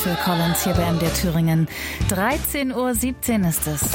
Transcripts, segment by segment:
Phil Collins hier bei MDR Thüringen. 13:17 Uhr ist es.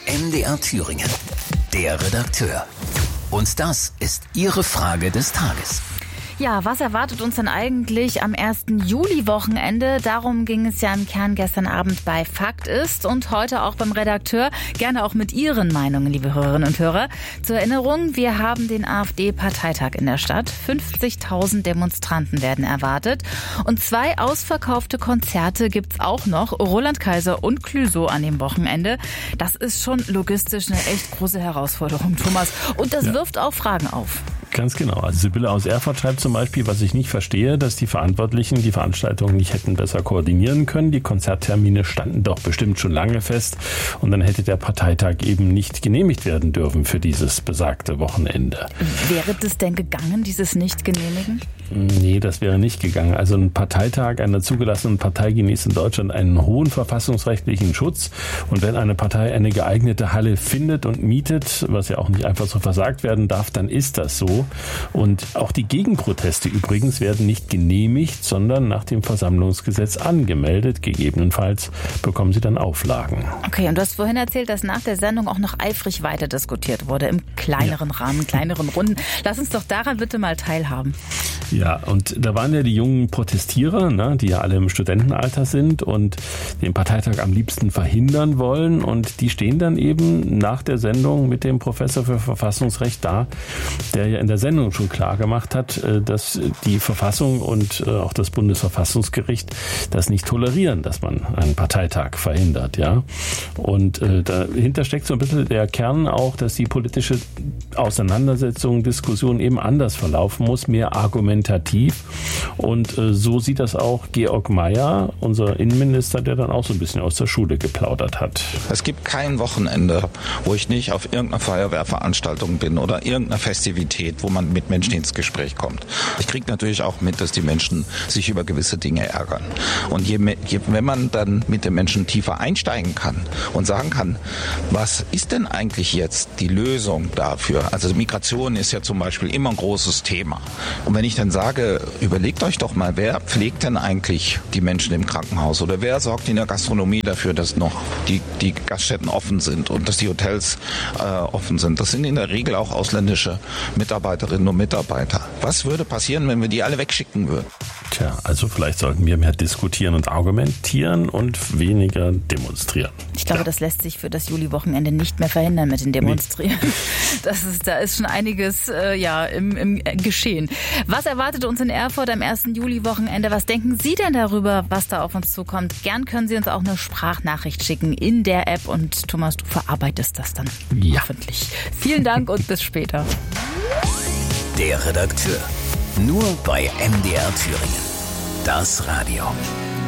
MDR Thüringen, der Redakteur. Und das ist Ihre Frage des Tages. Ja, was erwartet uns denn eigentlich am 1. Juli-Wochenende? Darum ging es ja im Kern gestern Abend bei Fakt ist und heute auch beim Redakteur. Gerne auch mit Ihren Meinungen, liebe Hörerinnen und Hörer. Zur Erinnerung, wir haben den AfD-Parteitag in der Stadt. 50.000 Demonstranten werden erwartet. Und 2 ausverkaufte Konzerte gibt's auch noch. Roland Kaiser und Clouseau an dem Wochenende. Das ist schon logistisch eine echt große Herausforderung, Thomas. Und das wirft auch Fragen auf. Ganz genau. Also Sibylle aus Erfurt schreibt zum Beispiel, was ich nicht verstehe, dass die Verantwortlichen die Veranstaltungen nicht hätten besser koordinieren können. Die Konzerttermine standen doch bestimmt schon lange fest und dann hätte der Parteitag eben nicht genehmigt werden dürfen für dieses besagte Wochenende. Wäre das denn gegangen, dieses Nicht-Genehmigen? Nee, das wäre nicht gegangen. Also ein Parteitag einer zugelassenen Partei genießt in Deutschland einen hohen verfassungsrechtlichen Schutz. Und wenn eine Partei eine geeignete Halle findet und mietet, was ja auch nicht einfach so versagt werden darf, dann ist das so. Und auch die Gegenproteste übrigens werden nicht genehmigt, sondern nach dem Versammlungsgesetz angemeldet. Gegebenenfalls bekommen sie dann Auflagen. Okay, und du hast vorhin erzählt, dass nach der Sendung auch noch eifrig weiter diskutiert wurde, im kleineren Rahmen, kleineren Runden. Lass uns doch daran bitte mal teilhaben. Ja, und da waren ja die jungen Protestierer, ne, die ja alle im Studentenalter sind und den Parteitag am liebsten verhindern wollen. Und die stehen dann eben nach der Sendung mit dem Professor für Verfassungsrecht da, der ja in der Sendung schon klar gemacht hat, dass die Verfassung und auch das Bundesverfassungsgericht das nicht tolerieren, dass man einen Parteitag verhindert, ja. Und dahinter steckt so ein bisschen der Kern auch, dass die politische Auseinandersetzung, Diskussion eben anders verlaufen muss, mehr argumentativ. Und so sieht das auch Georg Mayer, unser Innenminister, der dann auch so ein bisschen aus der Schule geplaudert hat. Es gibt kein Wochenende, wo ich nicht auf irgendeiner Feuerwehrveranstaltung bin oder irgendeiner Festivität, wo man mit Menschen ins Gespräch kommt. Ich kriege natürlich auch mit, dass die Menschen sich über gewisse Dinge ärgern. Und wenn man dann mit den Menschen tiefer einsteigen kann und sagen kann, was ist denn eigentlich jetzt die Lösung dafür? Also Migration ist ja zum Beispiel immer ein großes Thema. Und wenn ich dann sage, überlegt euch doch mal, wer pflegt denn eigentlich die Menschen im Krankenhaus oder wer sorgt in der Gastronomie dafür, dass noch die Gaststätten offen sind und dass die Hotels offen sind. Das sind in der Regel auch ausländische Mitarbeiterinnen und Mitarbeiter. Was würde passieren, wenn wir die alle wegschicken würden? Tja, also vielleicht sollten wir mehr diskutieren und argumentieren und weniger demonstrieren. Ich glaube, das lässt sich für das Juli-Wochenende nicht mehr verhindern mit dem Demonstrieren. Da ist schon einiges im Geschehen. Was erwartet uns in Erfurt am 1. Juli-Wochenende? Was denken Sie denn darüber, was da auf uns zukommt? Gern können Sie uns auch eine Sprachnachricht schicken in der App und Thomas, du verarbeitest das dann hoffentlich. Vielen Dank und bis später. Der Redakteur. Nur bei MDR Thüringen. Das Radio.